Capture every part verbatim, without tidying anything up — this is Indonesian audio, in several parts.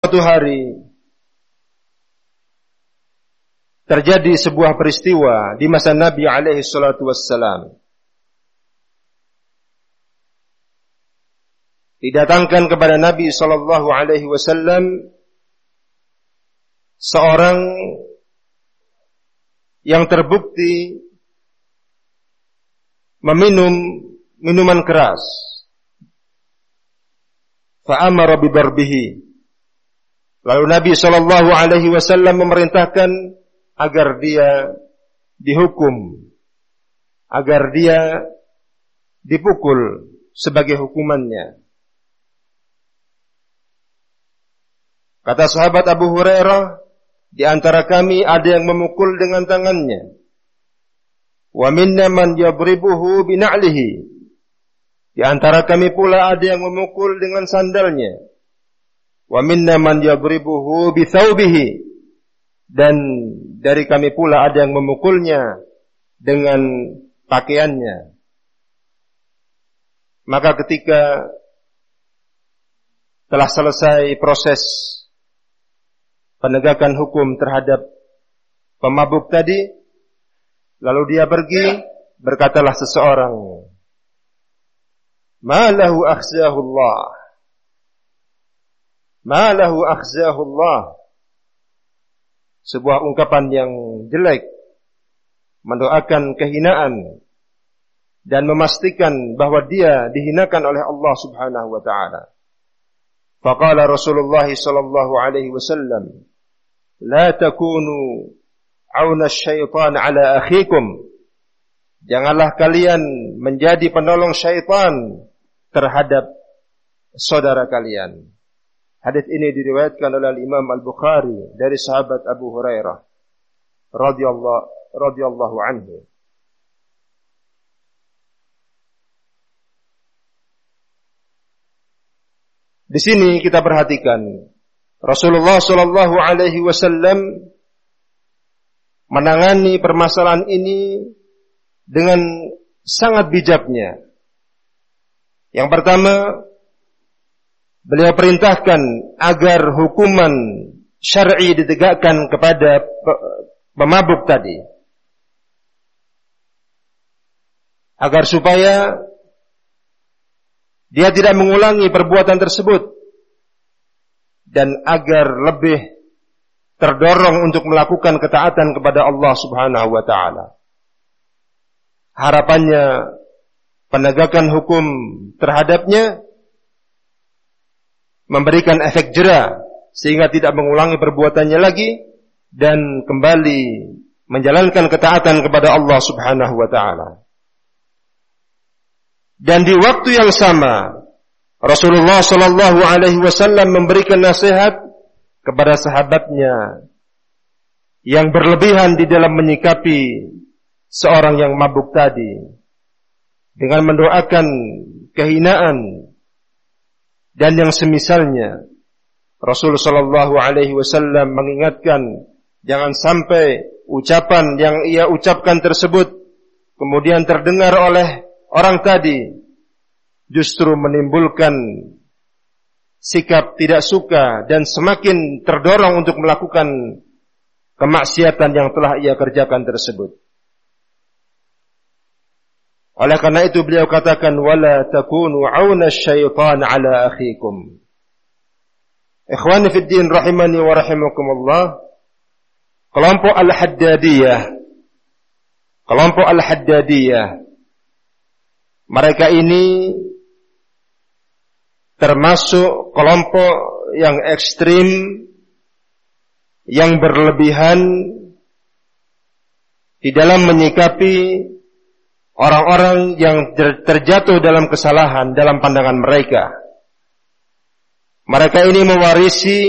suatu hari terjadi sebuah peristiwa di masa Nabi alaihi salatu wassalam. Didatangkan kepada Nabi sallallahu alaihi wasallam seorang yang terbukti meminum minuman keras. Fa'amara bidarbihi. Lalu Nabi sallallahu alaihi wasallam memerintahkan agar dia dihukum, agar dia dipukul sebagai hukumannya. Kata sahabat Abu Hurairah, di antara kami ada yang memukul dengan tangannya. Wa minna man yadribuhu bina'lihi. Di antara kami pula ada yang memukul dengan sandalnya. Wa minna man yadribuhu bithawbihi. Dan dari kami pula ada yang memukulnya dengan pakaiannya. Maka ketika telah selesai proses penegakan hukum terhadap pemabuk tadi, lalu dia pergi, berkatalah seseorang, "Ma lahu akhzahullah, ma lahu akhzahullah." Sebuah ungkapan yang jelek, mendoakan kehinaan dan memastikan bahwa dia dihinakan oleh Allah Subhanahu wa taala. Faqala Rasulullah sallallahu alaihi wasallam, "La takunu auna syaitan ala akhikum." Janganlah kalian menjadi penolong syaitan terhadap saudara kalian. Hadis ini diriwayatkan oleh Imam Al-Bukhari dari sahabat Abu Hurairah radhiyallahu radhiyallahu anhu. Di sini kita perhatikan Rasulullah sallallahu alaihi wasallam menangani permasalahan ini dengan sangat bijaknya. Yang pertama, beliau perintahkan agar hukuman syar'i ditegakkan kepada pemabuk tadi, agar supaya dia tidak mengulangi perbuatan tersebut dan agar lebih terdorong untuk melakukan ketaatan kepada Allah Subhanahu wa taala. Harapannya penegakan hukum terhadapnya memberikan efek jera sehingga tidak mengulangi perbuatannya lagi dan kembali menjalankan ketaatan kepada Allah Subhanahu wa taala. Dan di waktu yang sama Rasulullah sallallahu alaihi wasallam memberikan nasihat kepada sahabatnya yang berlebihan di dalam menyikapi seorang yang mabuk tadi dengan mendoakan kehinaan dan yang semisalnya. Rasul sallallahu alaihi wasallam mengingatkan jangan sampai ucapan yang ia ucapkan tersebut kemudian terdengar oleh orang tadi justru menimbulkan sikap tidak suka dan semakin terdorong untuk melakukan kemaksiatan yang telah ia kerjakan tersebut. Oleh karena itu beliau katakan wala takunu auna syaitan ala akhikum. Ikhwani fid din rahimani wa rahimakumullah. Kelompok Al-Haddadiyah Kelompok Al-Haddadiyah mereka ini termasuk kelompok yang ekstrim, yang berlebihan di dalam menyikapi orang-orang yang terjatuh dalam kesalahan dalam pandangan mereka. Mereka ini mewarisi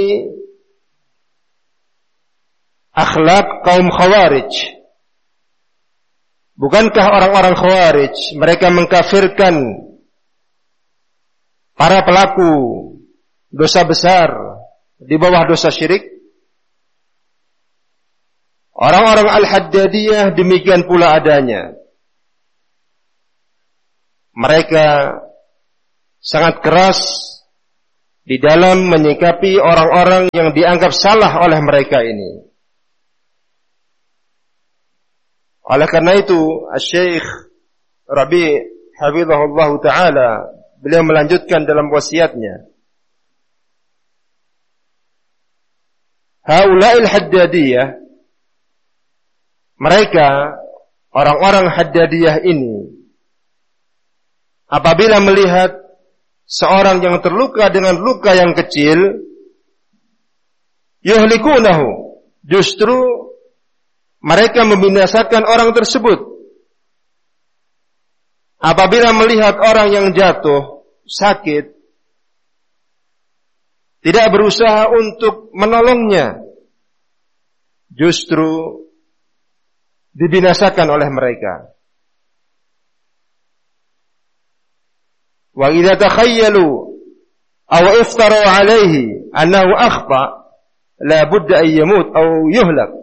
akhlak kaum Khawarij. Bukankah orang-orang Khawarij mereka mengkafirkan para pelaku dosa besar di bawah dosa syirik? Orang-orang Al-Haddadiyah demikian pula adanya. Mereka sangat keras di di dalam menyikapi orang-orang yang dianggap salah oleh mereka ini. Oleh karena itu, Syekh Rabi' hafizahullah taala beliau melanjutkan dalam wasiatnya, haula'il haddadiyah, mereka orang-orang haddadiyah ini apabila melihat seorang yang terluka dengan luka yang kecil, yuhlikunahu, justru mereka membinasakan orang tersebut. Apabila melihat orang yang jatuh sakit, tidak berusaha untuk menolongnya, justru dibinasakan oleh mereka. Wa idza takhayyalu aw iftaru alayhi annahu akhta la budda an yamut aw yuhlak.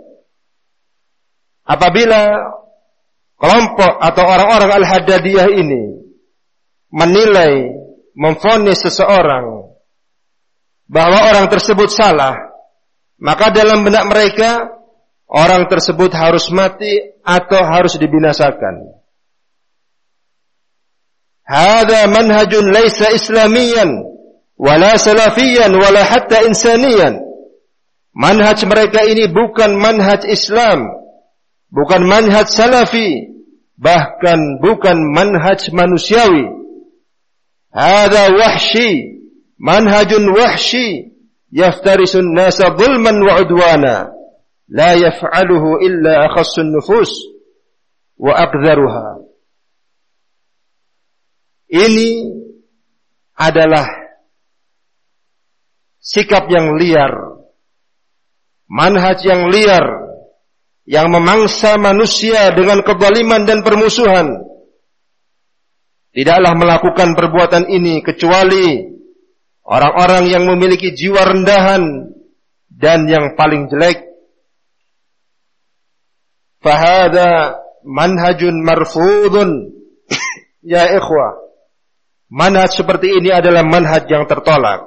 Apabila kelompok atau orang-orang al-haddadiyah ini menilai, memvonis seseorang bahwa orang tersebut salah, maka dalam benak mereka orang tersebut harus mati atau harus dibinasakan. Hadza manhajun laisa islamiyan wala salafiyan wala hatta insaniyan. Manhaj mereka ini bukan manhaj Islam, bukan manhaj salafi, bahkan bukan manhaj manusiawi. Hadza wahshi, manhajun wahshi, yaftarisun nasa zulman wa udwana, la yaf'aluhu illa akhassun nufus wa aqdharuha. Ini adalah sikap yang liar, manhaj yang liar, yang memangsa manusia dengan kezaliman dan permusuhan. Tidaklah melakukan perbuatan ini kecuali orang-orang yang memiliki jiwa rendahan dan yang paling jelek. Fahada manhajun marfudun ya ikhwah. Manhaj seperti ini adalah manhaj yang tertolak.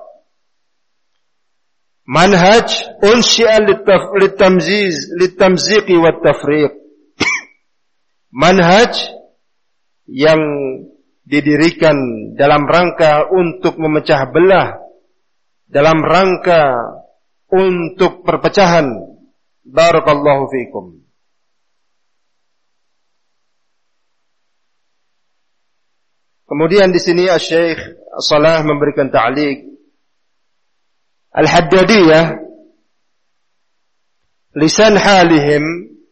Manhaj unsyi'a litamziz litamziqi wat tafriq. Manhaj yang didirikan dalam rangka untuk memecah belah, dalam rangka untuk perpecahan. Barakallahu fikum. Kemudian di sini Syekh Salah memberikan ta'liq. Al-Haddadiyah lisan halihim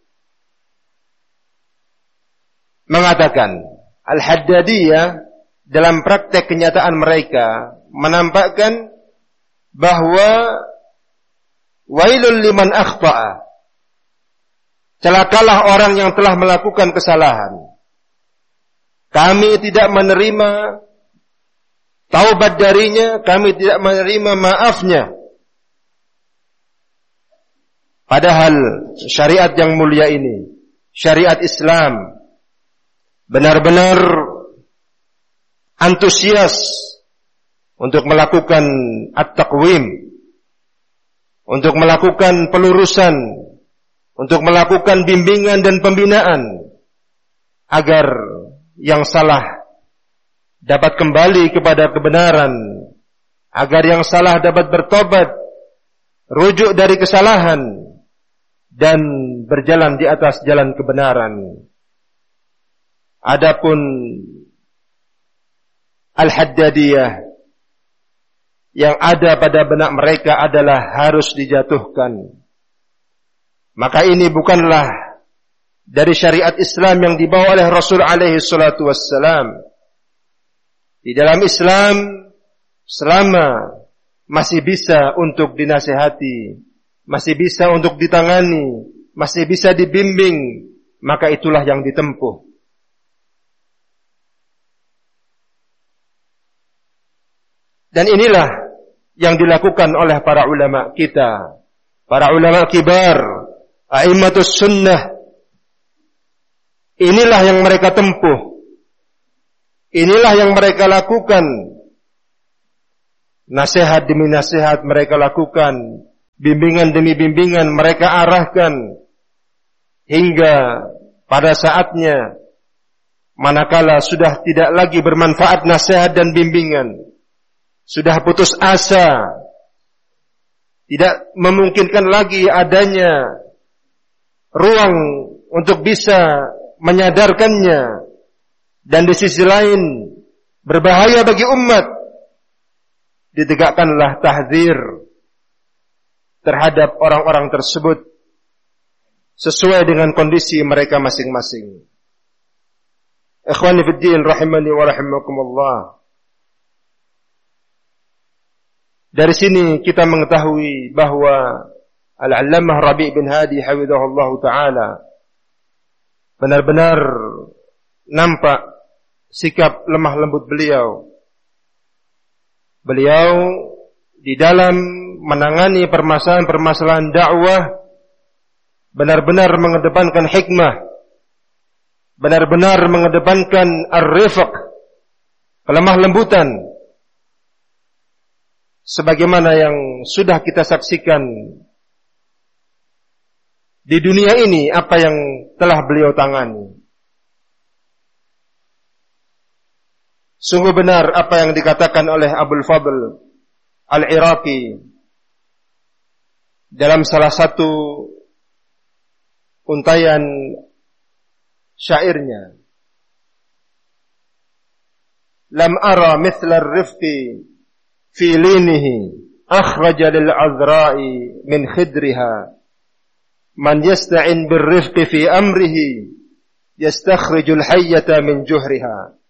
mengatakan, Al-Haddadiyah dalam praktek kenyataan mereka menampakkan bahwa wailul liman akhta'a, celakalah orang yang telah melakukan kesalahan. Kami tidak menerima taubat darinya, kami tidak menerima maafnya. Padahal syariat yang mulia ini, syariat Islam, benar-benar antusias untuk melakukan at-taqwim, untuk melakukan pelurusan, untuk melakukan bimbingan dan pembinaan, agar yang salah dapat kembali kepada kebenaran, agar yang salah dapat bertobat, rujuk dari kesalahan, dan berjalan di atas jalan kebenaran. Adapun Al-Haddadiyah, yang ada pada benak mereka adalah harus dijatuhkan, maka ini bukanlah dari syariat Islam yang dibawa oleh Rasul alaihi salatu wassalam. Di dalam Islam, selama masih bisa untuk dinasihati, masih bisa untuk ditangani, masih bisa dibimbing, maka itulah yang ditempuh. Dan inilah yang dilakukan oleh para ulama kita, para ulama kibar, a'immatus sunnah. Inilah yang mereka tempuh. Inilah yang mereka lakukan nasihat demi nasihat mereka lakukan, bimbingan demi bimbingan mereka arahkan, hingga pada saatnya manakala sudah tidak lagi bermanfaat nasihat dan bimbingan, sudah putus asa, tidak memungkinkan lagi adanya ruang untuk bisa menyadarkannya, dan di sisi lain berbahaya bagi umat, ditegakkanlah tahdzir terhadap orang-orang tersebut sesuai dengan kondisi mereka masing-masing. Ikhwani fid din rahimani wa rahimakumullah. Dari sini kita mengetahui bahwa Al-Allamah Rabi' bin Hadi hafizahullah taala benar-benar nampak sikap lemah lembut beliau. Beliau di dalam menangani permasalahan-permasalahan dakwah benar-benar mengedepankan hikmah, benar-benar mengedepankan ar-rifq, kelemah lembutan, sebagaimana yang sudah kita saksikan di dunia ini apa yang telah beliau tangani. Sungguh benar apa yang dikatakan oleh Abul Fadl Al-Iraqi dalam salah satu untayan syairnya. Lam ara mithla ar-rifqi fi linihi akhraja lil azra'i min khidriha man yasta'in bir rifqi fi amrihi yastakhrijul hayyata min juhriha.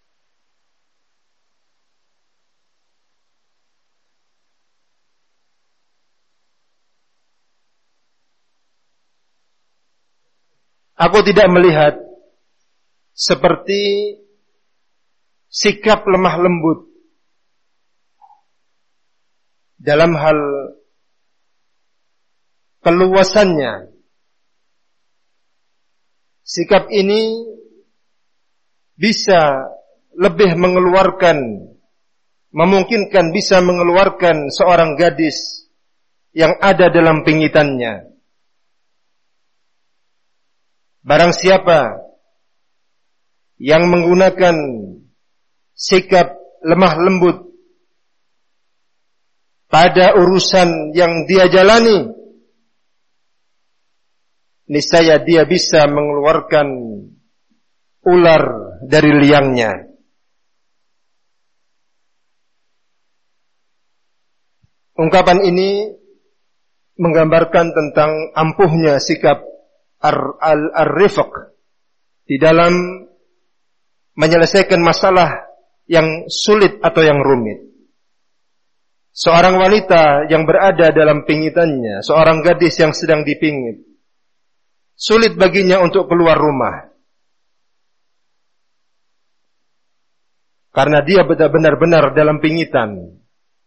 Aku tidak melihat seperti sikap lemah lembut dalam hal keluasannya. Sikap ini bisa lebih mengeluarkan, memungkinkan bisa mengeluarkan seorang gadis yang ada dalam pingitannya. Barang siapa yang menggunakan sikap lemah lembut pada urusan yang dia jalani, niscaya dia bisa mengeluarkan ular dari liangnya. Ungkapan ini menggambarkan tentang ampuhnya sikap ar-rifq di dalam menyelesaikan masalah yang sulit atau yang rumit. Seorang wanita yang berada dalam pingitannya, seorang gadis yang sedang dipingit, sulit baginya untuk keluar rumah, karena dia benar-benar dalam pingitan.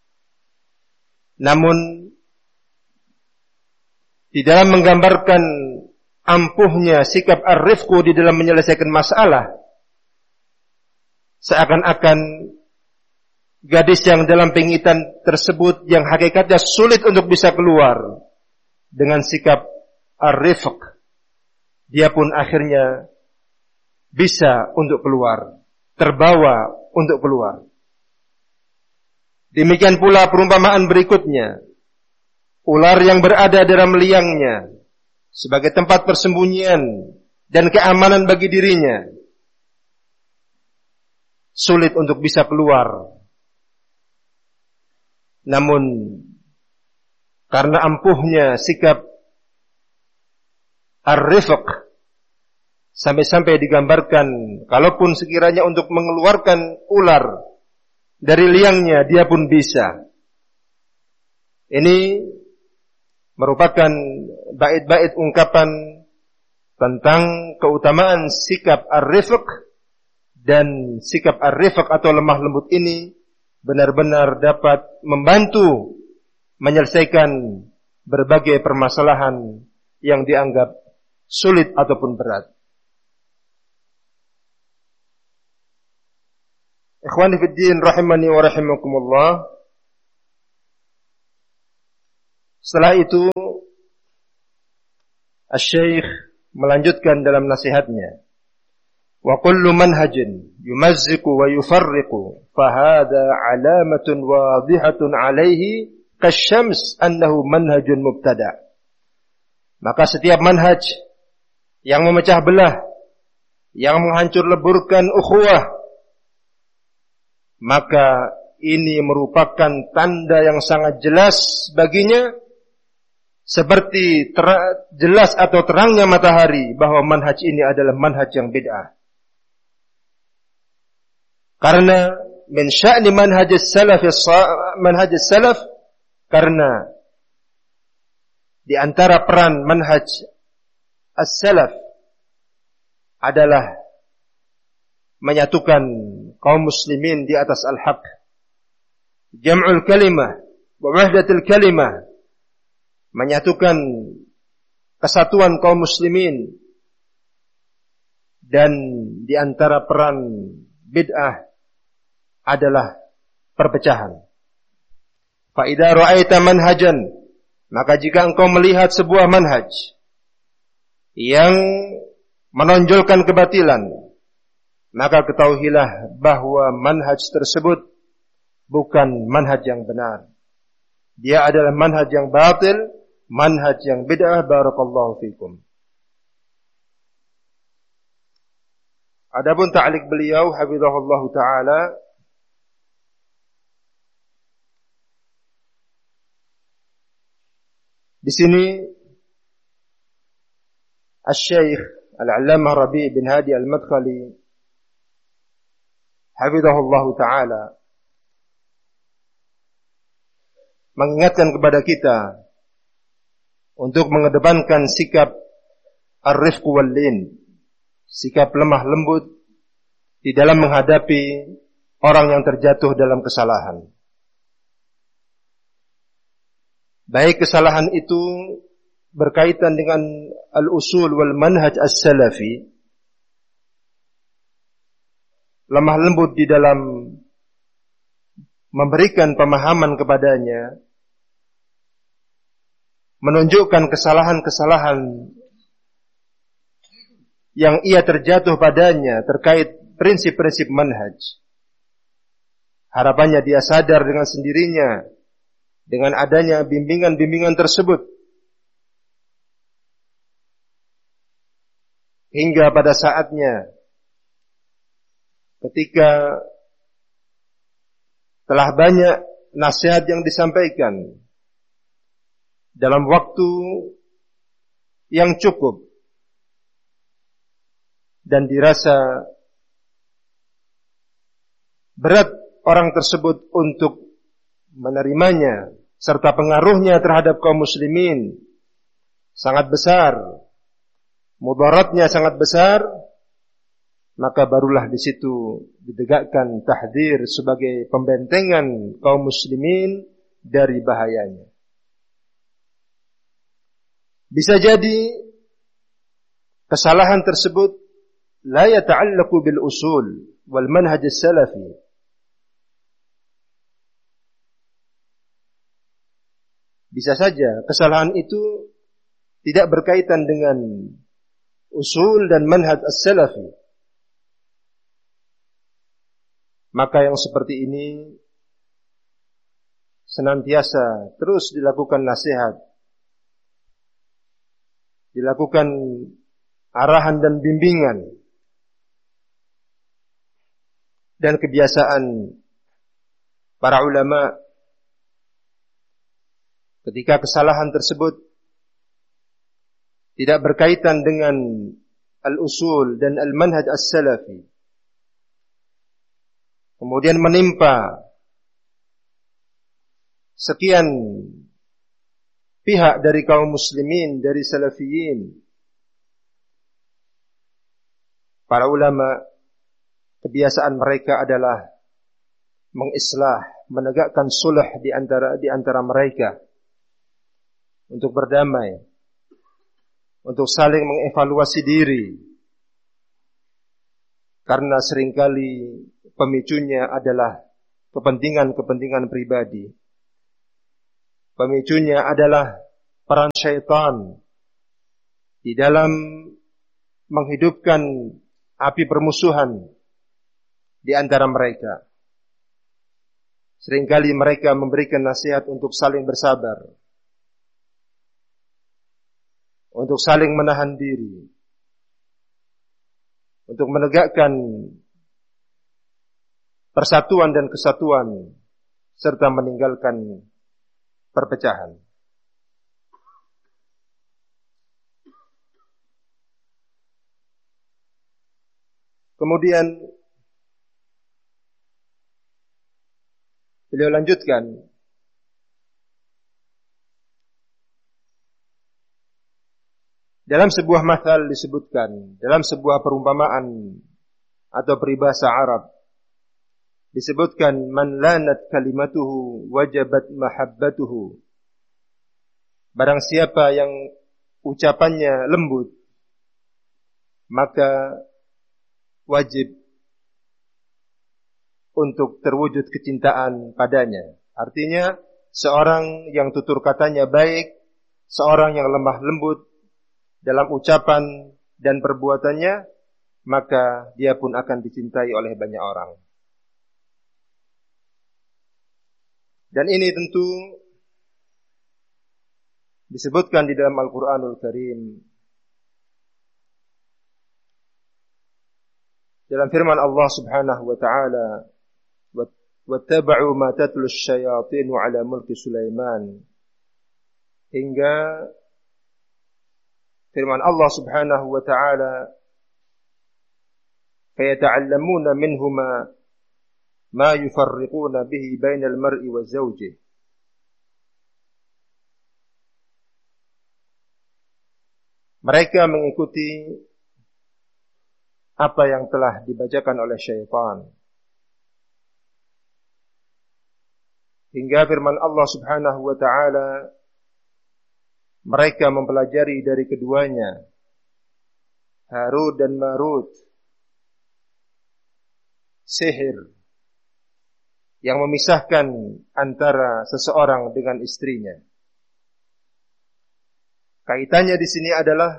Namun di dalam menggambarkan ampuhnya sikap ar-rifqu di dalam menyelesaikan masalah, seakan-akan gadis yang dalam pingitan tersebut yang hakikatnya sulit untuk bisa keluar, dengan sikap ar-rifq dia pun akhirnya bisa untuk keluar, terbawa untuk keluar. Demikian pula perumpamaan berikutnya, ular yang berada dalam liangnya sebagai tempat persembunyian dan keamanan bagi dirinya, sulit untuk bisa keluar. Namun karena ampuhnya sikap ar-rifq, sampai-sampai digambarkan kalaupun sekiranya untuk mengeluarkan ular dari liangnya dia pun bisa. Ini merupakan bait-bait ungkapan tentang keutamaan sikap ar-rifq, dan sikap ar-rifq atau lemah lembut ini benar-benar dapat membantu menyelesaikan berbagai permasalahan yang dianggap sulit ataupun berat. Ikhwani fid din rahimani wa rahimakumullah. Setelah itu Asy-Syaikh melanjutkan dalam nasihatnya, wa kullu manhajin yumazziqu wa yufarriqu fahadha 'alamatun wadhihatun 'alaihi kasyams annahu manhajun mubtada'. Maka setiap manhaj yang memecah belah, yang menghancur leburkan ukhuwah, maka ini merupakan tanda yang sangat jelas baginya, seperti ter- jelas atau terangnya matahari bahwa manhaj ini adalah manhaj yang bid'ah. Karena min sya'ni manhaj as-salaf manhaj as-salaf, karena di antara peran manhaj as-salaf adalah menyatukan kaum muslimin di atas al-haq, jam'ul kalimah wa wahdatul kalimah, menyatukan kesatuan kaum muslimin. Dan di antara peran bid'ah adalah perpecahan. Fa idza ra'aita manhajan, maka jika engkau melihat sebuah manhaj yang menonjolkan kebatilan, maka ketahuilah bahwa manhaj tersebut bukan manhaj yang benar. Dia adalah manhaj yang batil, manhaj yang bid'ah. Barakallahu fikum. Adapun ta'liq beliau hafizahullahu taala, di sini Asy-Syaikh Al-'Allamah Rabi' bin Hadi Al-Madkhali hafizahullahu taala mengingatkan kepada kita untuk mengedepankan sikap ar-rifq wal-lin, sikap lemah lembut di dalam menghadapi orang yang terjatuh dalam kesalahan. Baik kesalahan itu berkaitan dengan al-usul wal manhaj as-salafi, lemah lembut di dalam memberikan pemahaman kepadanya, menunjukkan kesalahan-kesalahan yang ia terjatuh padanya terkait prinsip-prinsip manhaj. Harapannya dia sadar dengan sendirinya dengan adanya bimbingan-bimbingan tersebut, hingga pada saatnya ketika telah banyak nasihat yang disampaikan dalam waktu yang cukup dan dirasa berat orang tersebut untuk menerimanya, serta pengaruhnya terhadap kaum muslimin sangat besar, mudaratnya sangat besar, maka barulah di situ ditegakkan tahdzir sebagai pembentengan kaum muslimin dari bahayanya. Bisa jadi kesalahan tersebut la yata'allaqu bil usul wal manhaj as-salafi. Bisa saja kesalahan itu tidak berkaitan dengan usul dan manhaj as-salafi. Maka yang seperti ini senantiasa terus dilakukan nasihat, dilakukan arahan dan bimbingan, dan kebiasaan para ulama ketika kesalahan tersebut tidak berkaitan dengan al-usul dan al-manhaj as-salafi, kemudian menimpa sekian pihak dari kaum muslimin, dari salafiyin, para ulama kebiasaan mereka adalah mengislah, menegakkan sulh di antara di antara mereka untuk berdamai, untuk saling mengevaluasi diri, karena seringkali pemicunya adalah kepentingan-kepentingan pribadi. pemicunya adalah peran syaitan di dalam menghidupkan api permusuhan di antara mereka. Seringkali mereka memberikan nasihat untuk saling bersabar, untuk saling menahan diri, untuk menegakkan persatuan dan kesatuan, serta meninggalkan perpecahan. Kemudian beliau lanjutkan, dalam sebuah mathal disebutkan, dalam sebuah perumpamaan atau peribahasa Arab disebutkan, man lanat kalimatuhu wajabat mahabbatuhu. Barang siapa yang ucapannya lembut, maka wajib untuk terwujud kecintaan padanya. Artinya, seorang yang tutur katanya baik, seorang yang lemah lembut dalam ucapan dan perbuatannya, maka dia pun akan dicintai oleh banyak orang. Dan ini tentu disebutkan di dalam Al-Quranul Karim. Dalam firman Allah Subhanahu wa ta'ala, وَاتَّبَعُوا مَا تَتْلُو الشَّيَاطِينُ عَلَى مُلْكِ سُلَيْمَانَ, hingga firman Allah Subhanahu wa ta'ala, فَيَتَعَلَّمُونَ مِنْهُمَا مَا يُفَرِّقُونَ بِهِ بَيْنَ الْمَرْءِ وَزَوْجِهِ. Mereka mengikuti apa yang telah dibacakan oleh syaitan, hingga firman Allah Subhanahu wa ta'ala, mereka mempelajari dari keduanya, Harut dan Marut, sihir yang memisahkan antara seseorang dengan istrinya. Kaitannya di sini adalah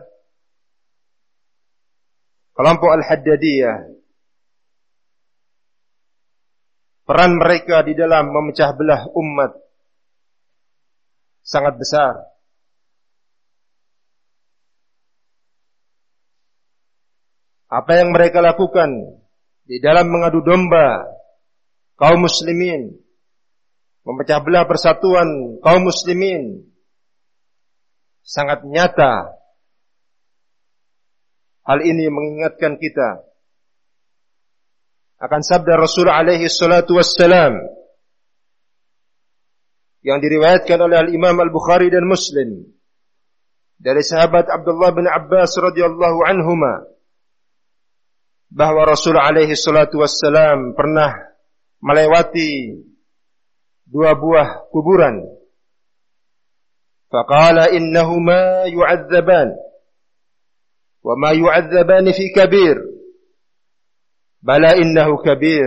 kelompok Al-Haddadiyah. Peran mereka di dalam memecah belah umat sangat besar. Apa yang mereka lakukan di dalam mengadu domba kaum muslimin, memecah belah persatuan kaum muslimin, sangat nyata. Hal ini mengingatkan kita akan sabda Rasul alaihi salatu wassalam yang diriwayatkan oleh Al-Imam Al-Bukhari dan Muslim dari sahabat Abdullah bin Abbas radhiyallahu anhuma, bahwa Rasul alaihi salatu wassalam pernah melewati dua buah kuburan. Faqala innahuma yu'adzaban wa ma yu'adzaban fi kabir, bala innahu kabir,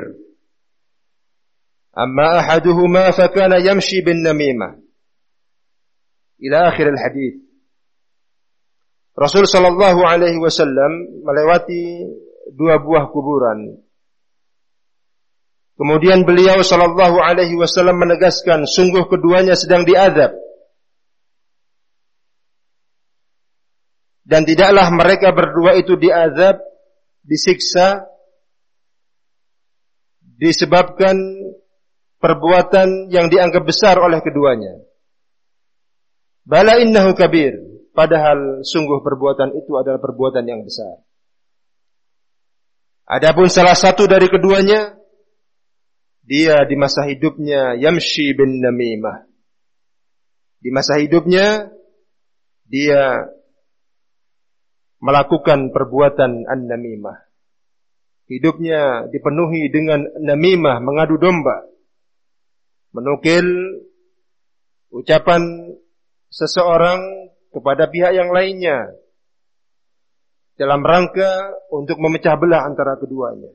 amma ahaduhuma fakana yamshi bin namimah, ila akhir al-hadith. Rasul sallallahu alaihi wasallam melewati dua buah kuburan. Kemudian beliau sallallahu alaihi wasallam menegaskan, sungguh keduanya sedang diazab, dan tidaklah mereka berdua itu diazab, disiksa disebabkan perbuatan yang dianggap besar oleh keduanya. Bala innahu kabir, padahal sungguh perbuatan itu adalah perbuatan yang besar. Adapun salah satu dari keduanya, dia di masa hidupnya yamshi bin namimah. Di masa hidupnya dia melakukan perbuatan an-namimah. Hidupnya dipenuhi dengan namimah, mengadu domba, menukil ucapan seseorang kepada pihak yang lainnya dalam rangka untuk memecah belah antara keduanya.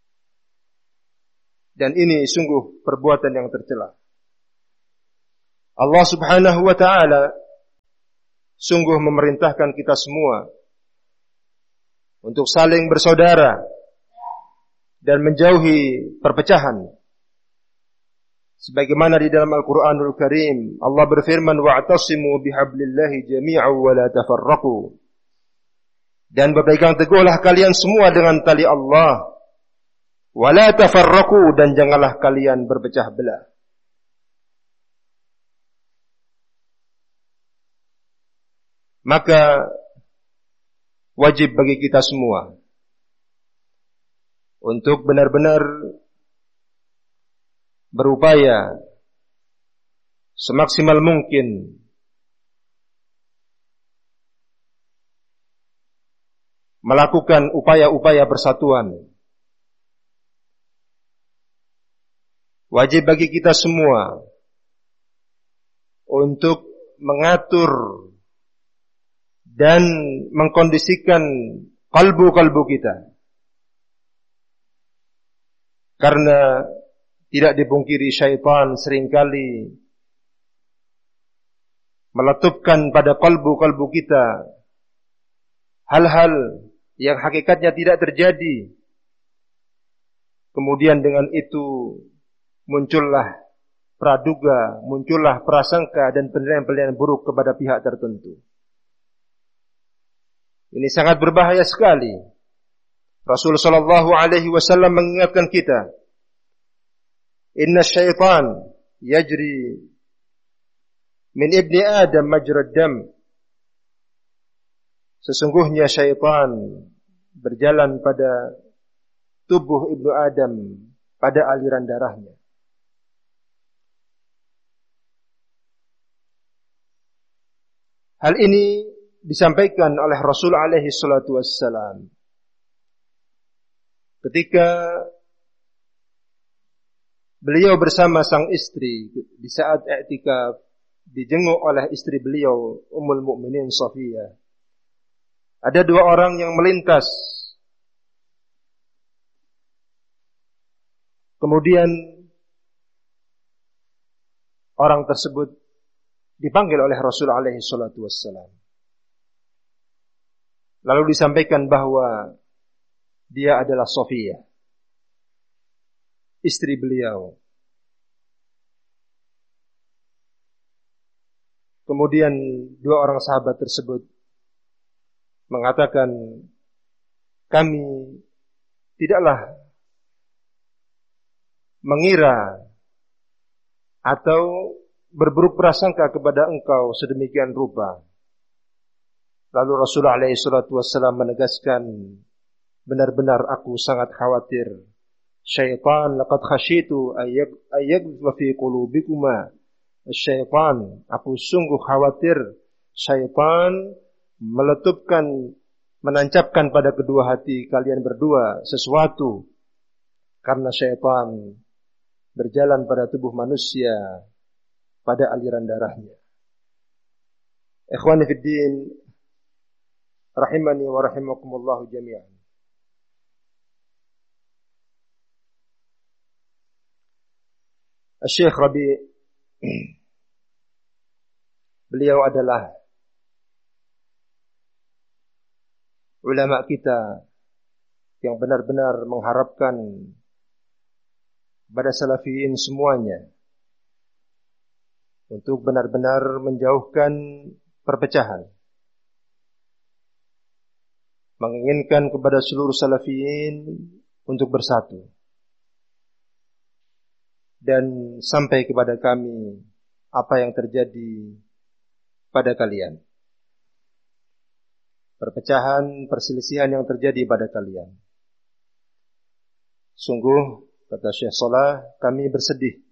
Dan ini sungguh perbuatan yang tercela. Allah Subhanahu wa ta'ala sungguh memerintahkan kita semua untuk saling bersaudara dan menjauhi perpecahan. Sebagaimana di dalam Al-Quranul Karim, Allah berfirman, wa'tasimu bihablillahi jami'an wa la tafarraqu. Dan berpegang teguhlah kalian semua dengan tali Allah. Wa la tafarraqu, dan janganlah kalian berpecah belah. Maka wajib bagi kita semua untuk benar-benar berupaya semaksimal mungkin melakukan upaya-upaya persatuan. Wajib bagi kita semua untuk mengatur dan mengkondisikan kalbu-kalbu kita. Karena tidak dipungkiri syaitan seringkali meletupkan pada kalbu-kalbu kita hal-hal yang hakikatnya tidak terjadi. Kemudian dengan itu muncullah praduga, muncullah prasangka dan penilaian-penilaian buruk kepada pihak tertentu. Ini sangat berbahaya sekali. Rasulullah sallallahu alaihi wasallam mengingatkan kita, inna syaitan yajri min ibni Adam majrad dam. Sesungguhnya syaitan berjalan pada tubuh ibnu Adam pada aliran darahnya. Hal ini disampaikan oleh Rasul alaihi salatu wassalam ketika beliau bersama sang istri di saat i'tikaf dijenguk oleh istri beliau Ummul Mukminin Safiyah. Ada dua orang yang melintas. Kemudian orang tersebut dipanggil oleh Rasul alaihi salatu wassalam. Lalu disampaikan bahwa dia adalah Safiyah, istri beliau. Kemudian dua orang sahabat tersebut mengatakan, kami tidaklah mengira atau berburuk prasangka kepada engkau sedemikian rupa. Lalu Rasulullah alaihi salatu wassalam menegaskan, benar-benar aku sangat khawatir. Syaitan laqad khasyitu ayyaghdha fi qulubikuma. Syaitan, aku sungguh khawatir syaitan meletupkan, menancapkan pada kedua hati kalian berdua sesuatu, karena syaitan berjalan pada tubuh manusia pada aliran darahnya. Ikhwani fid din, rahimani wa rahimakumullah jami'an. Syekh Rabi' beliau adalah ulama kita yang benar-benar mengharapkan pada salafiyin semuanya untuk benar-benar menjauhkan perpecahan, menginginkan kepada seluruh salafiyin untuk bersatu. Dan sampai kepada kami apa yang terjadi pada kalian, perpecahan, perselisihan yang terjadi pada kalian. Sungguh, kata Syekh Salah, kami bersedih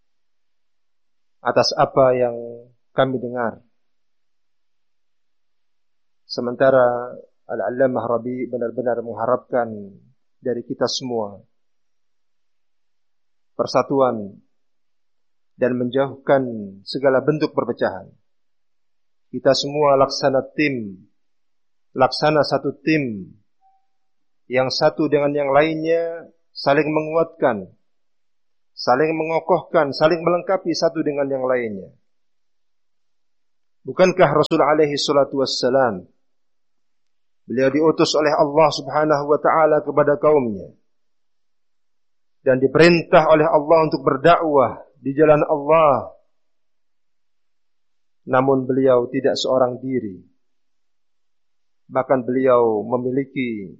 atas apa yang kami dengar. Sementara Al-Allamah Rabi' benar-benar mengharapkan dari kita semua persatuan dan menjauhkan segala bentuk perpecahan. Kita semua laksana tim, laksana satu tim, yang satu dengan yang lainnya saling menguatkan, saling mengokohkan, saling melengkapi satu dengan yang lainnya. Bukankah Rasul alaihi salatu wassalam, beliau diutus oleh Allah subhanahu wa ta'ala kepada kaumnya, dan diperintah oleh Allah untuk berdakwah di jalan Allah. Namun beliau tidak seorang diri. Bahkan beliau memiliki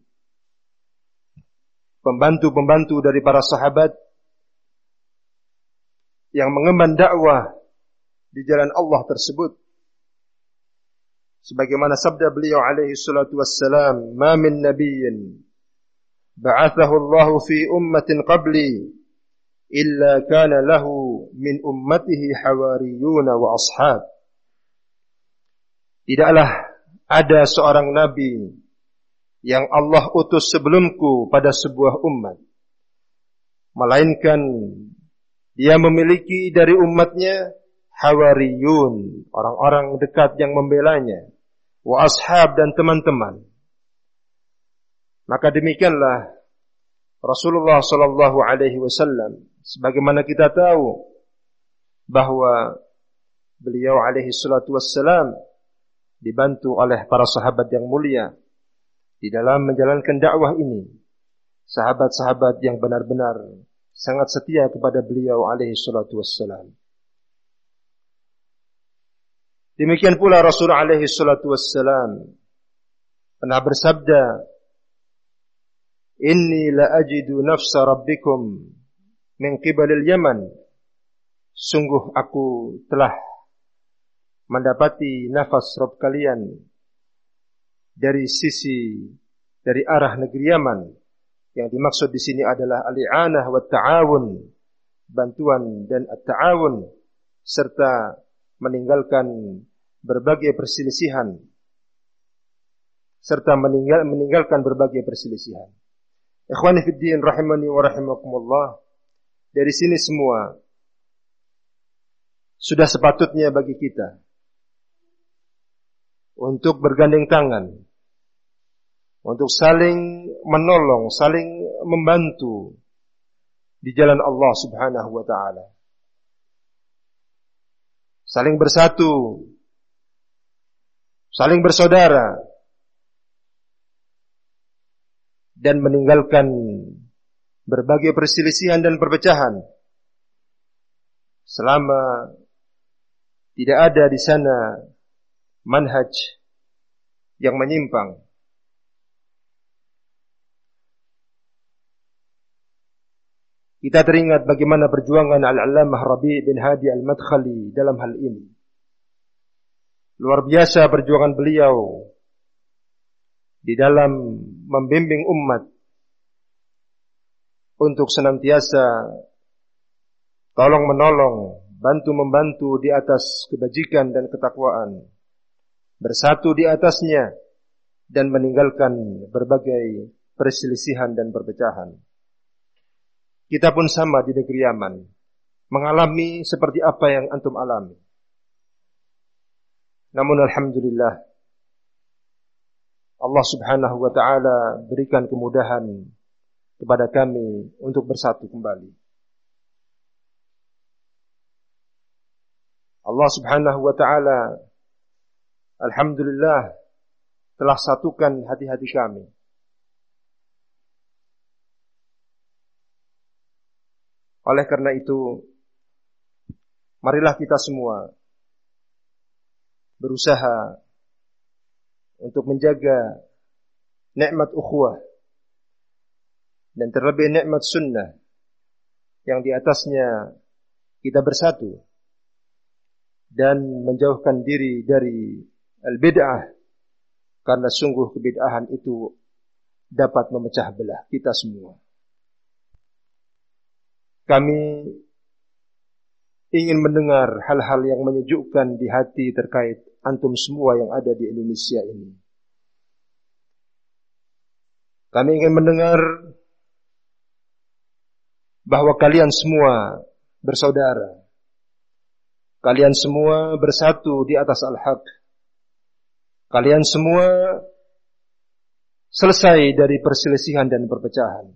pembantu-pembantu dari para sahabat yang mengemban dakwah di jalan Allah tersebut. Sebagaimana sabda beliau alaihi salatu wassalam, "Ma min nabiyyin ba'athahu Allah fi ummatin qabli illa kana lahu min ummatihi hawariyun wa ashab." Tidaklah ada seorang nabi yang Allah utus sebelumku pada sebuah umat, melainkan dia memiliki dari umatnya hawariyun, orang-orang dekat yang membelanya, wa ashab, dan teman-teman. Maka demikianlah Rasulullah sallallahu alaihi wasallam, sebagaimana kita tahu bahwa beliau alaihi salatu wassalam dibantu oleh para sahabat yang mulia di dalam menjalankan dakwah ini. Sahabat-sahabat yang benar-benar sangat setia kepada beliau alaihi salatu wassalam. Demikian pula Rasul alaihi salatu wassalam pernah bersabda, "Inni la ajidu nafsa rabbikum min qibalil Yaman." Sungguh aku telah mendapati nafas Rabb kalian dari sisi, dari arah negeri Yaman. Yang dimaksud di sini adalah al-i'anah wa ta'awun, bantuan dan at-ta'awun, serta meninggalkan berbagai perselisihan, serta meninggal, meninggalkan berbagai perselisihan. Ikhwani fid din rahimani wa rahimakumullah, dari sini semua sudah sepatutnya bagi kita untuk bergandeng tangan, untuk saling menolong, saling membantu di jalan Allah subhanahu wa ta'ala. Saling bersatu, saling bersaudara, dan meninggalkan berbagai perselisihan dan perpecahan, selama tidak ada di sana manhaj yang menyimpang. Kita teringat bagaimana perjuangan Al-Allamah Rabi' bin Hadi Al-Madkhali dalam hal ini. Luar biasa perjuangan beliau di dalam membimbing umat untuk senantiasa tolong-menolong, bantu-membantu di atas kebajikan dan ketakwaan, bersatu di atasnya, dan meninggalkan berbagai perselisihan dan perpecahan. Kita pun sama di negeri Yaman, mengalami seperti apa yang antum alami. Namun alhamdulillah, Allah subhanahu wa ta'ala berikan kemudahan kepada kami untuk bersatu kembali. Allah subhanahu wa ta'ala alhamdulillah telah satukan hati-hati kami. Oleh karena itu, marilah kita semua berusaha untuk menjaga nikmat ukhuwah dan terlebih nikmat sunnah yang di atasnya kita bersatu, dan menjauhkan diri dari al-bid'ah, karena sungguh kebid'ahan itu dapat memecah belah kita semua. Kami ingin mendengar hal-hal yang menyejukkan di hati terkait antum semua yang ada di Indonesia ini. Kami ingin mendengar bahwa kalian semua bersaudara, kalian semua bersatu di atas al-haq, kalian semua selesai dari perselisihan dan perpecahan.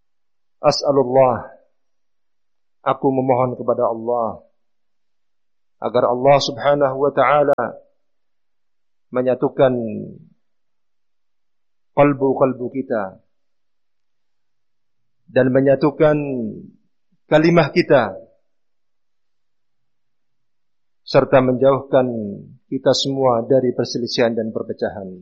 As'alullah, aku memohon kepada Allah agar Allah Subhanahu wa taala menyatukan kalbu-kalbu kita dan menyatukan kalimah kita serta menjauhkan kita semua dari perselisihan dan perpecahan.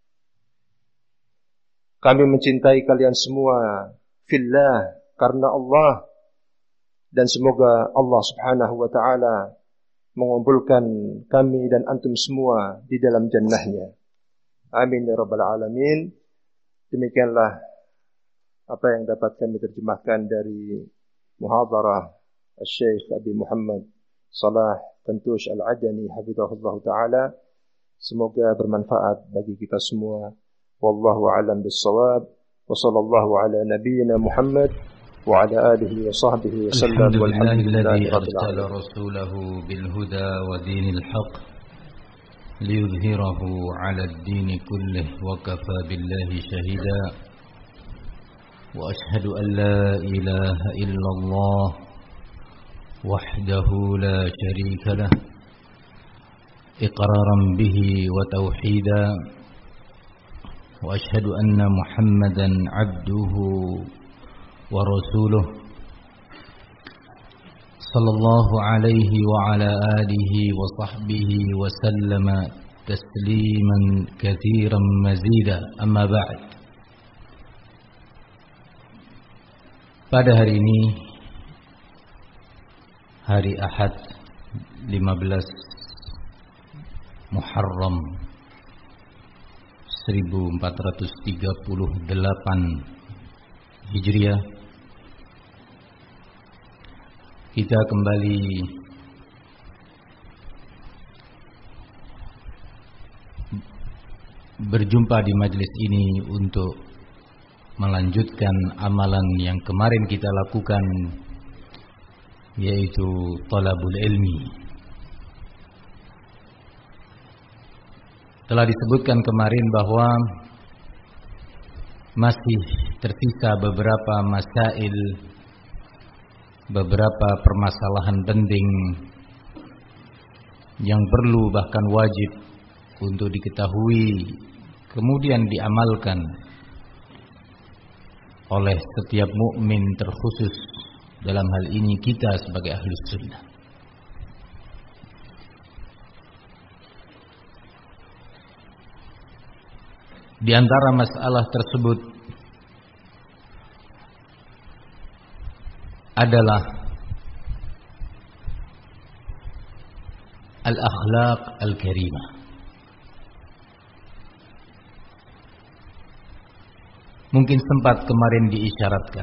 Kami mencintai kalian semua fillah, karena Allah, dan semoga Allah Subhanahu wa taala mengumpulkan kami dan antum semua di dalam jannahnya. Amin ya rabbal alamin. Demikianlah apa yang dapat kami terjemahkan dari muhadharah Syekh Abi Muhammad Salah Tantush Al-Adani hafizahullah taala. Semoga bermanfaat bagi kita semua. Wallahu a'lam bis-shawab. Wa sallallahu ala nabiyyina Muhammad wa ala alihi wa sahbihi wa sallam. Walhamdulillahi arsala rasulahu bil huda wa dinil haqq liyudhhirahu 'ala ad-din kullih wa kafa billahi shahida. Wa ashhadu an la ilaha illallah wahdahu la sharika lah iqraran bihi wa tauhida. Wa ashhadu anna Muhammadan 'abduhu wa rasuluh sallallahu alaihi wa ala alihi wa sahbihi wa sallama tasliman katsiran mazida. Amma ba'd. Pada hari ini, hari Ahad lima belas Muharram seribu empat ratus tiga puluh delapan Hijriah, kita kembali berjumpa di majelis ini untuk melanjutkan amalan yang kemarin kita lakukan, yaitu talabul ilmi. Telah disebutkan kemarin bahwa masih tersisa beberapa masail, beberapa permasalahan penting yang perlu bahkan wajib untuk diketahui kemudian diamalkan oleh setiap mukmin, terkhusus dalam hal ini kita sebagai ahlus sunnah. Di antara masalah tersebut adalah al-akhlaq al-karimah. Mungkin sempat kemarin diisyaratkan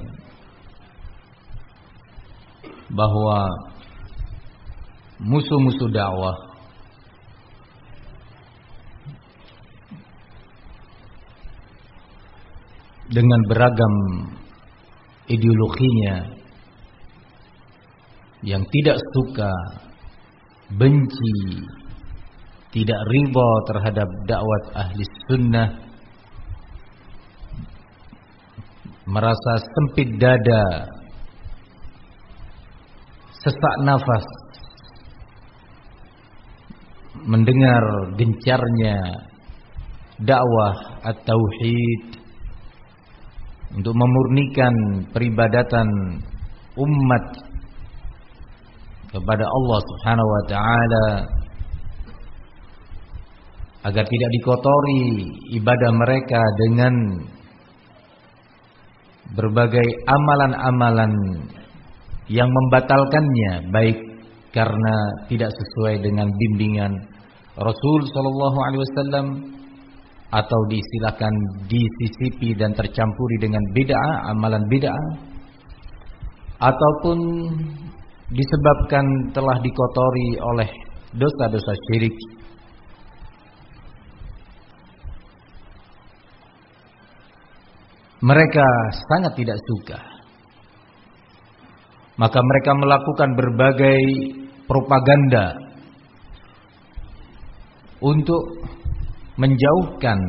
bahwa musuh-musuh dakwah dengan beragam ideologinya yang tidak suka, benci, tidak ridha terhadap dakwah ahli sunnah, merasa sempit dada, sesak nafas mendengar gencarnya dakwah at-tauhid untuk memurnikan peribadatan umat kepada Allah Subhanahu wa taala, agar tidak dikotori ibadah mereka dengan berbagai amalan-amalan yang membatalkannya, baik karena tidak sesuai dengan bimbingan Rasul sallallahu alaihi wasallam atau diistilahkan disisipi dan tercampuri dengan bid'ah, amalan bid'ah, ataupun disebabkan telah dikotori oleh dosa-dosa syirik. Mereka sangat tidak suka. Maka mereka melakukan berbagai propaganda untuk menjauhkan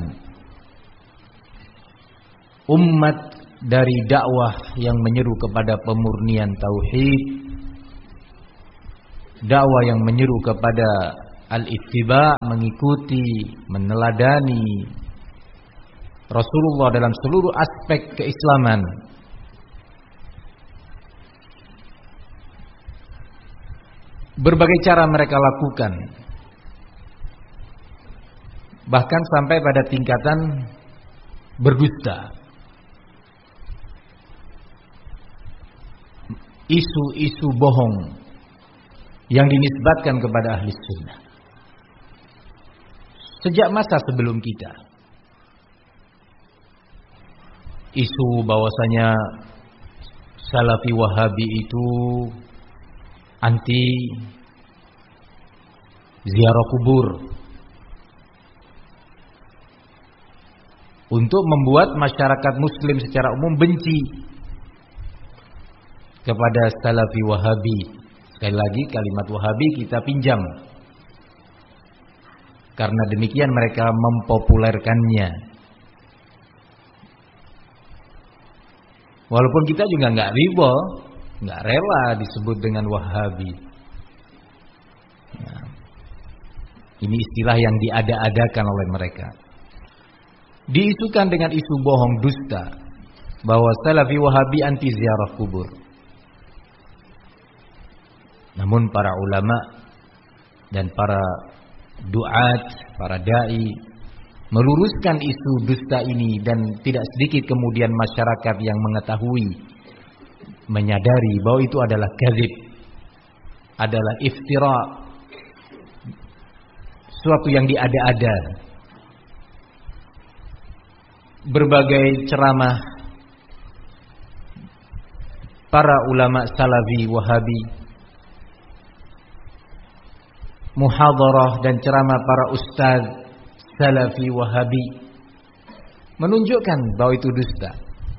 umat dari dakwah yang menyeru kepada pemurnian tauhid, dakwah yang menyeru kepada al-ittiba, mengikuti, meneladani Rasulullah dalam seluruh aspek keislaman. Berbagai cara mereka lakukan, bahkan sampai pada tingkatan berdusta. Isu-isu bohong yang dinisbatkan kepada ahli sunnah sejak masa sebelum kita. Isu bahwasanya Salafi Wahabi itu anti ziarah kubur, untuk membuat masyarakat muslim secara umum benci kepada Salafi Wahabi. Sekali lagi, kalimat Wahabi kita pinjam, karena demikian mereka mempopulerkannya. Walaupun kita juga nggak riba, nggak rela disebut dengan Wahabi. Nah, ini istilah yang diada-adakan oleh mereka. Diisukan dengan isu bohong dusta bahwa Salafi Wahabi anti ziarah kubur. Namun para ulama dan para duat, para dai meluruskan isu dusta ini, dan tidak sedikit kemudian masyarakat yang mengetahui, menyadari bahwa itu adalah kadzib, adalah iftira, suatu yang diada-ada. Berbagai ceramah para ulama Salafi Wahabi, muhadarah dan ceramah para ustaz Salafi Wahabi menunjukkan bahwa itu dusta.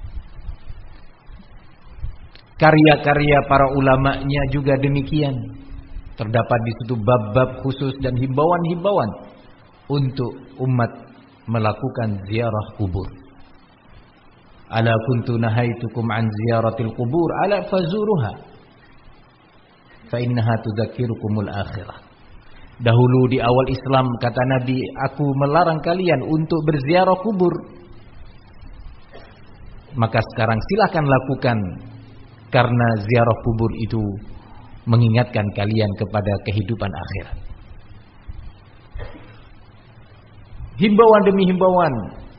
Karya-karya para ulamanya juga demikian. Terdapat di situ bab-bab khusus dan himbauan-himbauan untuk umat melakukan ziarah kubur. Ala kuntu nahaitukum an ziyaratil kubur ala fazuruha fa innaha tudzakirukumul akhirah. Dahulu di awal Islam, kata Nabi, aku melarang kalian untuk berziarah kubur. Maka sekarang silakan lakukan, karena ziarah kubur itu mengingatkan kalian kepada kehidupan akhirat. Himbauan demi himbauan.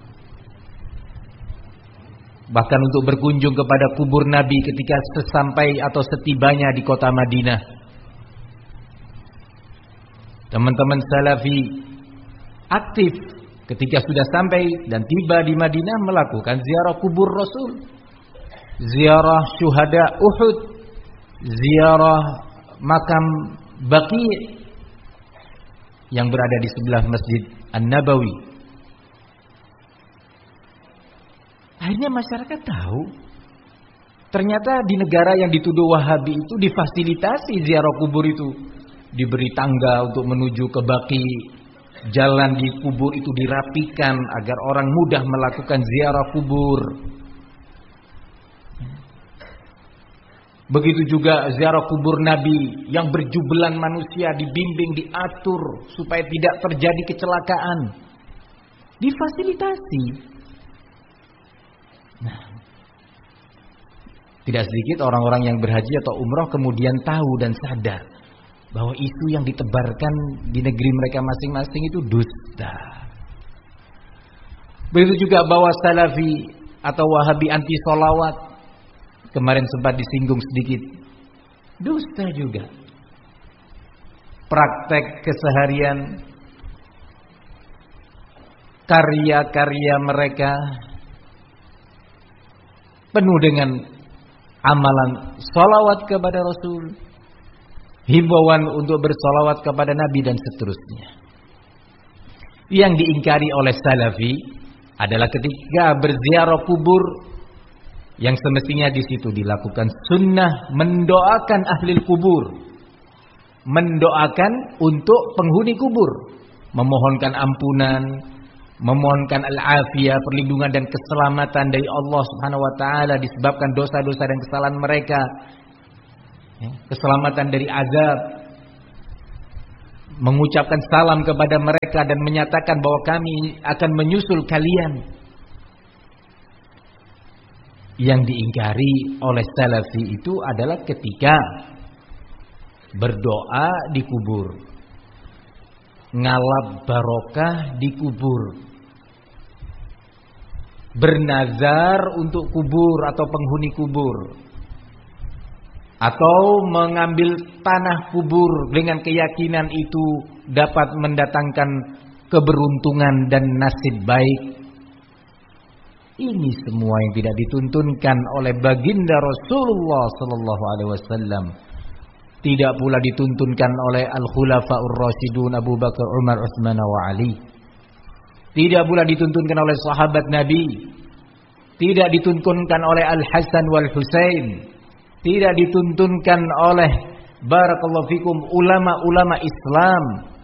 Bahkan untuk berkunjung kepada kubur Nabi ketika sesampai atau setibanya di kota Madinah. Teman-teman Salafi aktif ketika sudah sampai dan tiba di Madinah melakukan ziarah kubur Rasul, ziarah syuhada Uhud, ziarah makam Baqi' yang berada di sebelah Masjid An-Nabawi. Akhirnya masyarakat tahu, ternyata di negara yang dituduh Wahabi itu difasilitasi ziarah kubur itu. Diberi tangga untuk menuju ke Baqi, jalan di kubur itu dirapikan agar orang mudah melakukan ziarah kubur. Begitu juga ziarah kubur Nabi yang berjubelan manusia dibimbing, diatur supaya tidak terjadi kecelakaan. Difasilitasi. Nah, tidak sedikit orang-orang yang berhaji atau umrah kemudian tahu dan sadar bahwa isu yang ditebarkan di negeri mereka masing-masing itu dusta. Begitu juga bahwa Salafi atau Wahabi anti sholawat, kemarin sempat disinggung sedikit, dusta juga. Praktek keseharian, karya-karya mereka penuh dengan amalan sholawat kepada Rasul, himbauan untuk bersolawat kepada Nabi dan seterusnya. Yang diingkari oleh Salafi adalah ketika berziarah kubur, yang semestinya di situ dilakukan sunnah mendoakan ahli kubur, mendoakan untuk penghuni kubur, memohonkan ampunan, memohonkan al-afiyah, perlindungan dan keselamatan dari Allah Subhanahu wa taala disebabkan dosa-dosa dan kesalahan mereka. Keselamatan dari azab, mengucapkan salam kepada mereka dan menyatakan bahwa kami akan menyusul kalian. Yang diingkari oleh Salafi itu adalah ketika berdoa di kubur, ngalap barokah di kubur, bernazar untuk kubur atau penghuni kubur, atau mengambil tanah kubur dengan keyakinan itu dapat mendatangkan keberuntungan dan nasib baik. Ini semua yang tidak dituntunkan oleh baginda Rasulullah sallallahu alaihi wasallam. Tidak pula dituntunkan oleh Al-Khulafaur Rasyidun Abu Bakar, Umar, Utsman wa Ali. Tidak pula dituntunkan oleh sahabat Nabi. Tidak dituntunkan oleh Al-Hasan wal Husain. Tidak dituntunkan oleh barakallahu fikum ulama-ulama Islam.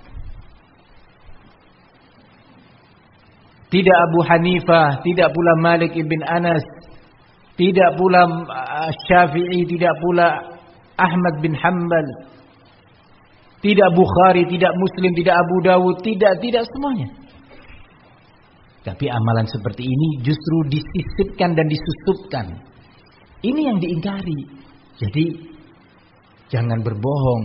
Tidak Abu Hanifah, tidak pula Malik ibn Anas, tidak pula Syafi'i, tidak pula Ahmad bin Hanbal, tidak Bukhari, tidak Muslim, tidak Abu Dawud, tidak, tidak semuanya. Tapi amalan seperti ini justru disisipkan dan disusupkan. Ini yang diingkari. Jadi jangan berbohong.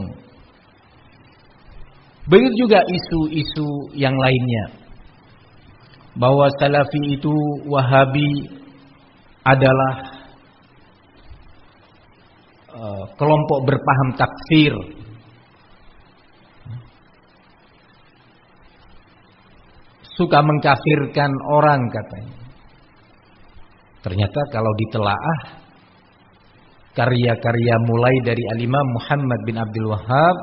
Begitu juga isu-isu yang lainnya, bahwa Salafi itu Wahabi adalah uh, kelompok berpaham takfir. Suka mengkafirkan orang katanya. Ternyata kalau ditelaah karya-karya mulai dari Al-Imam Muhammad bin Abdul Wahhab,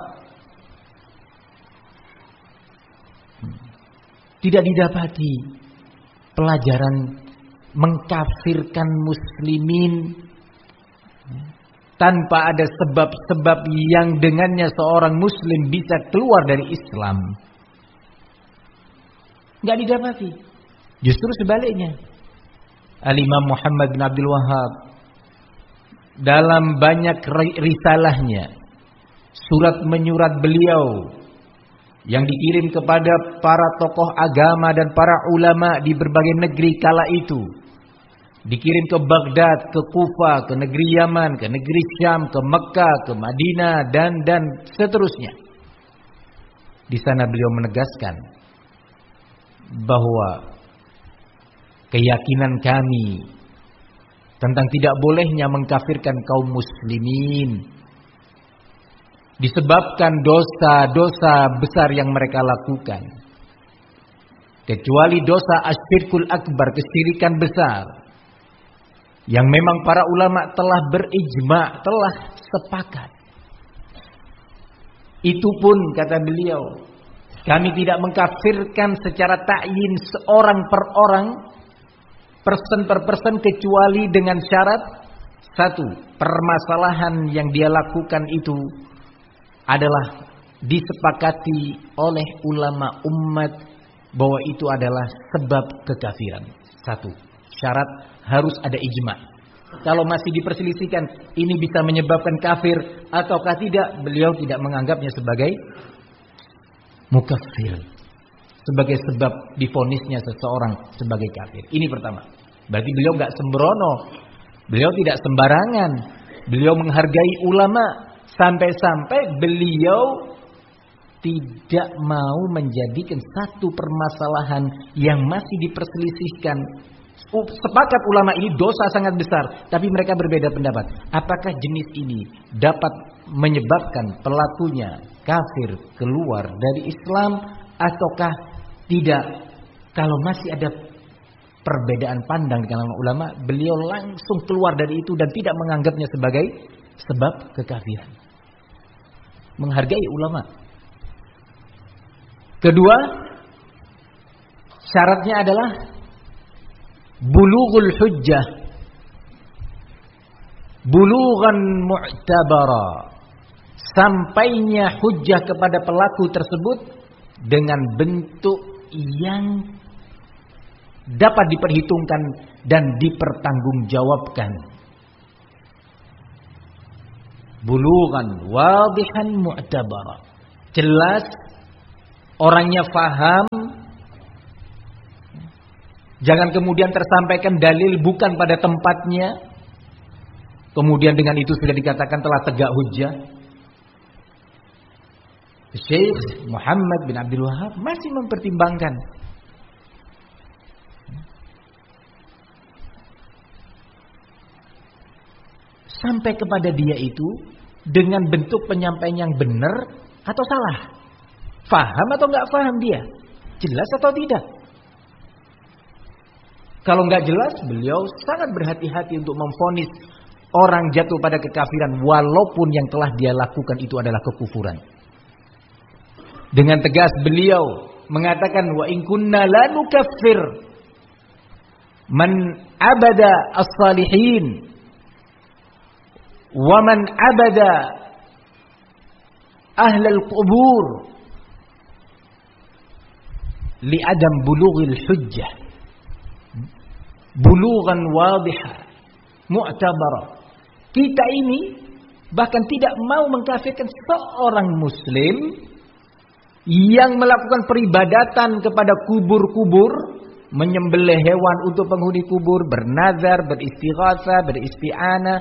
tidak didapati pelajaran mengkafirkan muslimin tanpa ada sebab-sebab yang dengannya seorang muslim bisa keluar dari Islam. Enggak didapati. Justru sebaliknya. Al-Imam Muhammad bin Abdul Wahhab dalam banyak risalahnya, surat menyurat beliau yang dikirim kepada para tokoh agama dan para ulama di berbagai negeri kala itu, dikirim ke Baghdad, ke Kufa, ke negeri Yaman, ke negeri Syam, ke Mekah, ke Madinah, dan dan seterusnya. Di sana beliau menegaskan bahwa keyakinan kami tentang tidak bolehnya mengkafirkan kaum muslimin disebabkan dosa-dosa besar yang mereka lakukan, kecuali dosa asyirkul akbar, kesyirikan besar, yang memang para ulama telah berijma, telah sepakat. Itu pun kata beliau, kami tidak mengkafirkan secara ta'yin seorang per orang, person per person, kecuali dengan syarat satu, permasalahan yang dia lakukan itu adalah disepakati oleh ulama umat bahwa itu adalah sebab kekafiran. Satu, syarat harus ada ijma. Kalau masih diperselisihkan ini bisa menyebabkan kafir ataukah tidak, beliau tidak menganggapnya sebagai mukafir, sebagai sebab divonisnya seseorang sebagai kafir. Ini pertama. Berarti beliau nggak sembrono, beliau tidak sembarangan, beliau menghargai ulama. Sampai-sampai beliau tidak mau menjadikan satu permasalahan yang masih diperselisihkan. Sepakat ulama ini dosa sangat besar, tapi mereka berbeda pendapat. Apakah jenis ini dapat menyebabkan pelakunya kafir, keluar dari Islam, ataukah tidak? Kalau masih ada perbedaan pandang di kalangan ulama, beliau langsung keluar dari itu dan tidak menganggapnya sebagai sebab kekafiran. Menghargai ulama. Kedua, syaratnya adalah bulughul hujjah, bulughan mu'tabara, sampainya hujjah kepada pelaku tersebut dengan bentuk yang dapat diperhitungkan dan dipertanggungjawabkan. Bulughan wadihan mu'tabara, jelas orangnya faham. Jangan kemudian tersampaikan dalil bukan pada tempatnya, kemudian dengan itu sudah dikatakan telah tegak hujjah. Syekh Muhammad bin Abdul Wahab masih mempertimbangkan. Sampai kepada dia itu dengan bentuk penyampaian yang benar atau salah. Faham atau enggak faham dia? Jelas atau tidak? Kalau enggak jelas, beliau sangat berhati-hati untuk memvonis orang jatuh pada kekafiran walaupun yang telah dia lakukan itu adalah kekufuran. Dengan tegas beliau mengatakan wa in kunna la nukaffir man abada as-salihin wa man abada ahlal qubur li adam bulughil hujjah bulughan wadihah mu'tabarah. Kita ini bahkan tidak mau mengkafirkan seorang muslim yang melakukan peribadatan kepada kubur-kubur, menyembelih hewan untuk penghuni kubur, bernazar, beristighatsah, beristi'anah,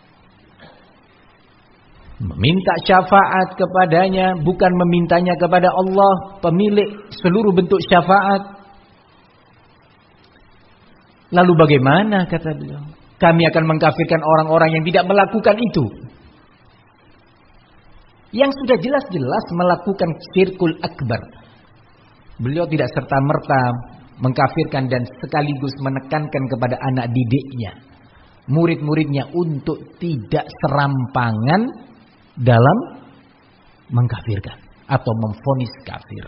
meminta syafaat kepadanya, bukan memintanya kepada Allah, pemilik seluruh bentuk syafaat. Lalu bagaimana, kata beliau? Kami akan mengkafirkan orang-orang yang tidak melakukan itu, yang sudah jelas-jelas melakukan syirkul akbar. Beliau tidak serta-merta mengkafirkan dan sekaligus menekankan kepada anak didiknya, murid-muridnya untuk tidak serampangan dalam mengkafirkan atau memvonis kafir.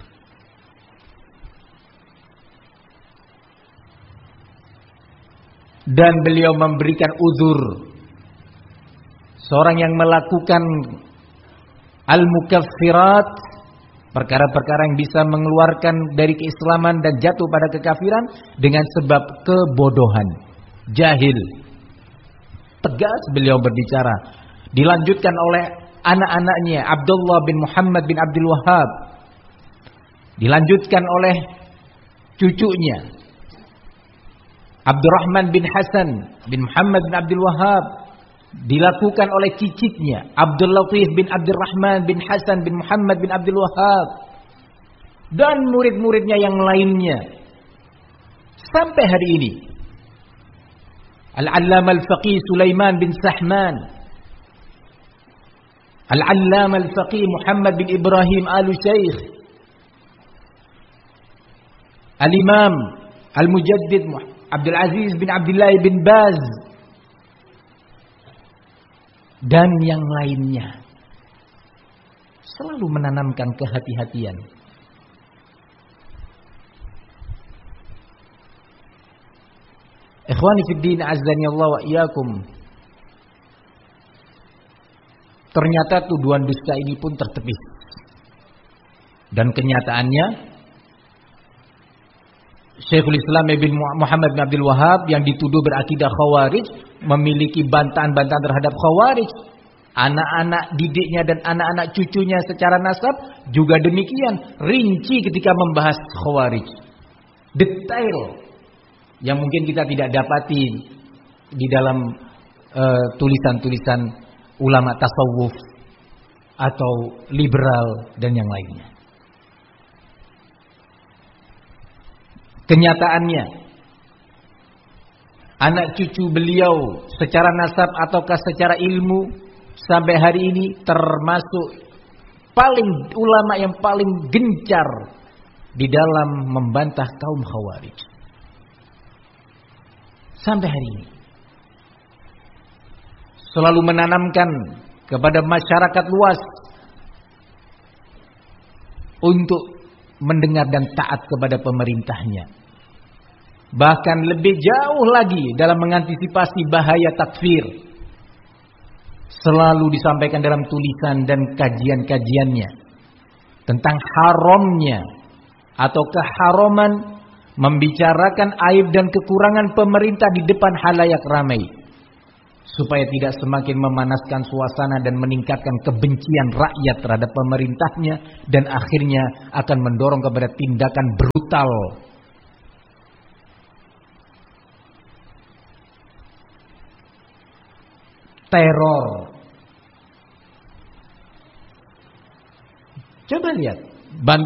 Dan beliau memberikan uzur seorang yang melakukan al-mukaffirat, perkara-perkara yang bisa mengeluarkan dari keislaman dan jatuh pada kekafiran dengan sebab kebodohan, jahil. Tegas beliau berbicara. Dilanjutkan oleh anak-anaknya Abdullah bin Muhammad bin Abdul Wahab. Dilanjutkan oleh cucunya Abdurrahman bin Hasan bin Muhammad bin Abdul Wahab. Dilakukan oleh cicitnya Abdul Latif bin Abdurrahman bin Hasan bin Muhammad bin Abdul Wahab. Dan murid-muridnya yang lainnya. Sampai hari ini Al-Allamah Al-Faqih Sulaiman bin Sahman, Al-Allamah Al-Faqih Muhammad bin Ibrahim Al-Syaikh, Al-Imam Al-Mujaddid Abdul Aziz bin Abdullah bin Baz, dan yang lainnya selalu menanamkan kehati-hatian. Ikhwani fid din azzani Allah wa iyyakum. Ternyata tuduhan dusta ini pun tertepis. Dan kenyataannya Syekhul Islam Ibn Muhammad bin Abdul Wahab yang dituduh berakidah Khawarij memiliki bantahan-bantahan terhadap Khawarij. Anak-anak didiknya dan anak-anak cucunya secara nasab juga demikian, rinci ketika membahas Khawarij. Detail yang mungkin kita tidak dapati di dalam uh, tulisan-tulisan ulama tasawuf atau liberal dan yang lainnya. Kenyataannya, anak cucu beliau secara nasab ataukah secara ilmu sampai hari ini termasuk paling ulama yang paling gencar di dalam membantah kaum Khawarij. Sampai hari ini selalu menanamkan kepada masyarakat luas untuk mendengar dan taat kepada pemerintahnya. Bahkan lebih jauh lagi dalam mengantisipasi bahaya takfir. Selalu disampaikan dalam tulisan dan kajian-kajiannya tentang haramnya atau keharaman membicarakan aib dan kekurangan pemerintah di depan halayak ramai. supaya tidak semakin memanaskan suasana dan meningkatkan kebencian rakyat terhadap pemerintahnya, dan akhirnya akan mendorong kepada tindakan brutal. Teror. Coba lihat,